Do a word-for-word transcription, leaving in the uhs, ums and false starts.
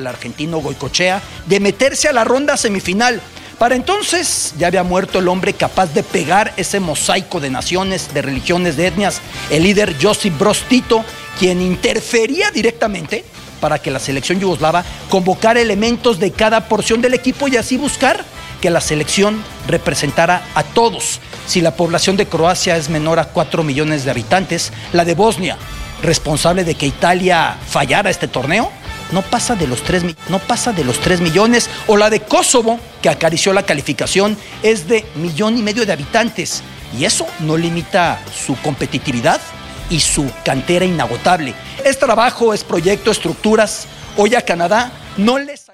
argentino Goicoechea de meterse a la ronda semifinal. Para entonces ya había muerto el hombre capaz de pegar ese mosaico de naciones, de religiones, de etnias, el líder Josip Broz Tito, quien interfería directamente para que la selección yugoslava convocara elementos de cada porción del equipo y así buscar que la selección representara a todos. Si la población de Croacia es menor a cuatro millones de habitantes, la de Bosnia, responsable de que Italia fallara este torneo, no pasa de los tres, no pasa de los tres millones, o la de Kosovo, que acarició la calificación, es de millón y medio de habitantes, y eso no limita su competitividad y su cantera inagotable. Es trabajo, es proyecto, estructuras. Hoy a Canadá no les